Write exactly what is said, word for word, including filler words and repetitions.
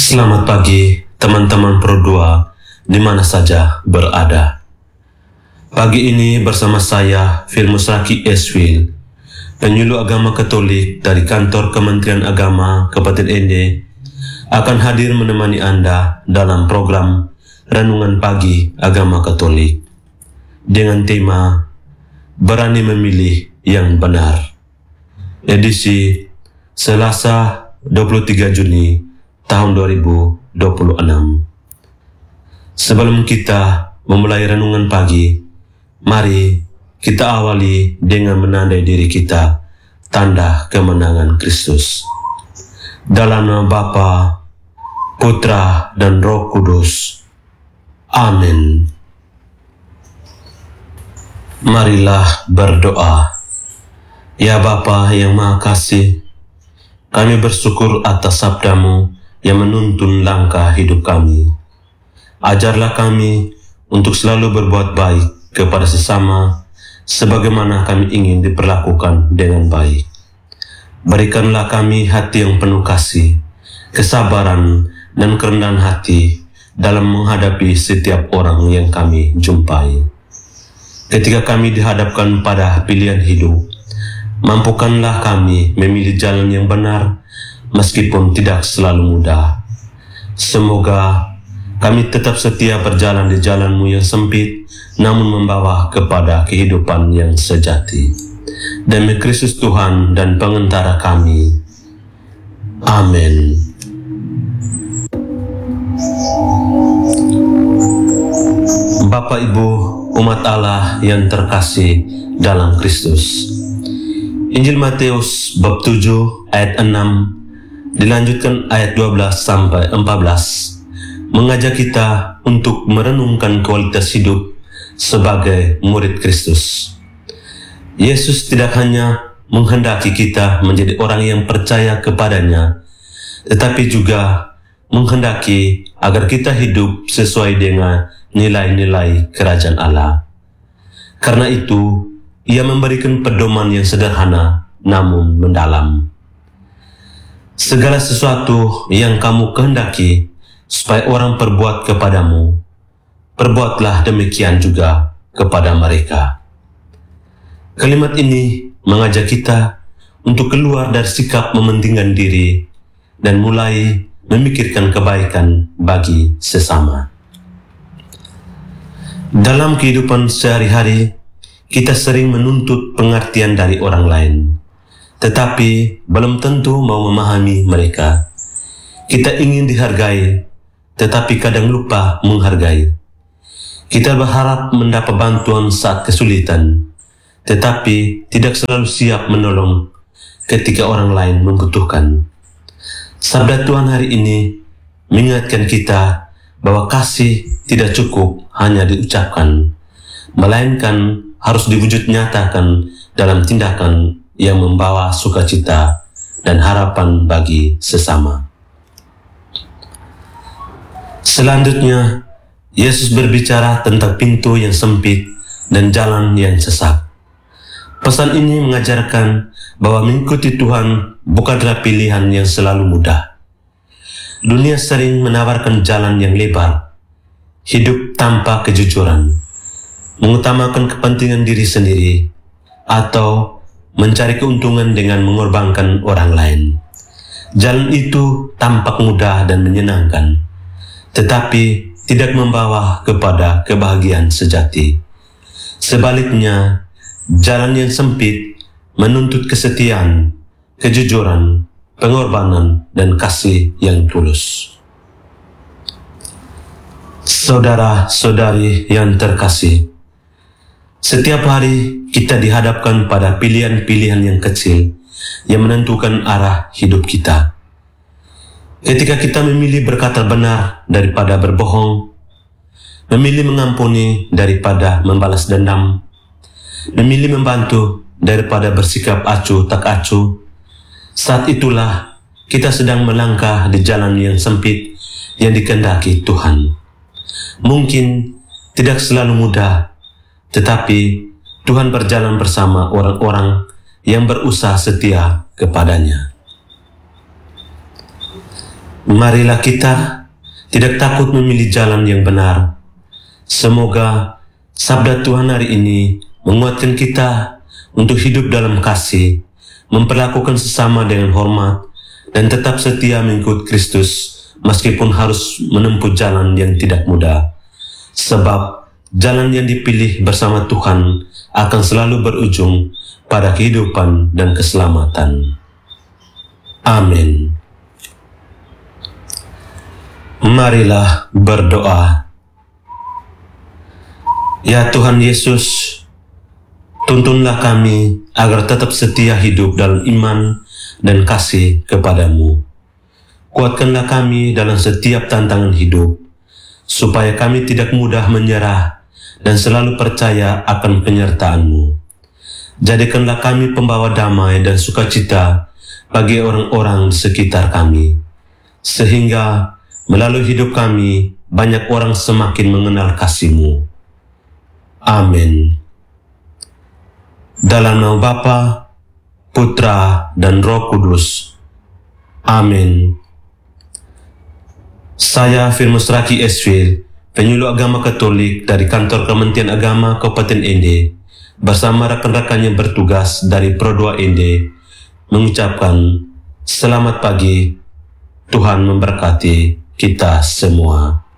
Selamat pagi teman-teman Pro dua di mana saja berada. Pagi ini bersama saya Firmus Raki Eswil, penyuluh agama Katolik dari kantor Kementerian Agama Kabupaten Ende, akan hadir menemani Anda dalam program Renungan Pagi Agama Katolik dengan tema Berani Memilih yang Benar, edisi Selasa dua puluh tiga Juni tahun dua ribu dua puluh enam. Sebelum kita memulai renungan pagi, mari kita awali dengan menandai diri kita tanda kemenangan Kristus. Dalam nama Bapa, Putra, dan Roh Kudus. Amin. Marilah berdoa. Ya Bapa yang Maha Kasih, kami bersyukur atas sabda-Mu yang menuntun langkah hidup kami. Ajarlah kami untuk selalu berbuat baik kepada sesama, sebagaimana kami ingin diperlakukan dengan baik. Berikanlah kami hati yang penuh kasih, kesabaran, dan kerendahan hati dalam menghadapi setiap orang yang kami jumpai. Ketika kami dihadapkan pada pilihan hidup, mampukanlah kami memilih jalan yang benar, meskipun tidak selalu mudah. Semoga kami tetap setia berjalan di jalan-Mu yang sempit, namun membawa kepada kehidupan yang sejati. Demi Kristus Tuhan dan Pengantara kami. Amin. Bapak Ibu umat Allah yang terkasih dalam Kristus, Injil Matius bab tujuh ayat enam dilanjutkan ayat dua belas sampai empat belas mengajak kita untuk merenungkan kualitas hidup sebagai murid Kristus. Yesus tidak hanya menghendaki kita menjadi orang yang percaya kepadanya, tetapi juga menghendaki agar kita hidup sesuai dengan nilai-nilai kerajaan Allah. Karena itu, Ia memberikan pedoman yang sederhana namun mendalam. Segala sesuatu yang kamu kehendaki supaya orang perbuat kepadamu, perbuatlah demikian juga kepada mereka. Kalimat ini mengajak kita untuk keluar dari sikap mementingkan diri dan mulai memikirkan kebaikan bagi sesama. Dalam kehidupan sehari-hari, kita sering menuntut pengertian dari orang lain, tetapi belum tentu mau memahami mereka. Kita ingin dihargai, tetapi kadang lupa menghargai. Kita berharap mendapat bantuan saat kesulitan, tetapi tidak selalu siap menolong ketika orang lain membutuhkan. Sabda Tuhan hari ini mengingatkan kita bahwa kasih tidak cukup hanya diucapkan, melainkan harus diwujud nyatakan dalam tindakan yang membawa sukacita dan harapan bagi sesama. Selanjutnya, Yesus berbicara tentang pintu yang sempit dan jalan yang sesak. Pesan ini mengajarkan bahwa mengikuti Tuhan bukanlah pilihan yang selalu mudah. Dunia sering menawarkan jalan yang lebar, hidup tanpa kejujuran, mengutamakan kepentingan diri sendiri, atau mencari keuntungan dengan mengorbankan orang lain. Jalan itu tampak mudah dan menyenangkan, tetapi tidak membawa kepada kebahagiaan sejati. Sebaliknya, jalan yang sempit menuntut kesetiaan, kejujuran, pengorbanan, dan kasih yang tulus. Saudara-saudari yang terkasih, setiap hari kita dihadapkan pada pilihan-pilihan yang kecil yang menentukan arah hidup kita. Ketika kita memilih berkata benar daripada berbohong, memilih mengampuni daripada membalas dendam, memilih membantu daripada bersikap acuh tak acuh, saat itulah kita sedang melangkah di jalan yang sempit yang dikehendaki Tuhan. Mungkin tidak selalu mudah, tetapi Tuhan berjalan bersama orang-orang yang berusaha setia kepadanya. Marilah kita tidak takut memilih jalan yang benar. Semoga sabda Tuhan hari ini menguatkan kita untuk hidup dalam kasih, memperlakukan sesama dengan hormat, dan tetap setia mengikut Kristus meskipun harus menempuh jalan yang tidak mudah. Sebab jalan yang dipilih bersama Tuhan akan selalu berujung pada kehidupan dan keselamatan. Amin. Marilah berdoa. Ya Tuhan Yesus, tuntunlah kami agar tetap setia hidup dalam iman dan kasih kepadamu. Kuatkanlah kami dalam setiap tantangan hidup, supaya kami tidak mudah menyerah dan selalu percaya akan penyertaan-Mu. Jadikanlah kami pembawa damai dan sukacita bagi orang-orang di sekitar kami, sehingga melalui hidup kami banyak orang semakin mengenal kasih-Mu. Amin. Dalam nama Bapa, Putra, dan Roh Kudus. Amin. Saya Firmus Raki Esfir, penyuluh agama Katolik dari Kantor Kementerian Agama Kabupaten Ende, bersama rekan-rekan yang bertugas dari Pro dua Ende, mengucapkan selamat pagi, Tuhan memberkati kita semua.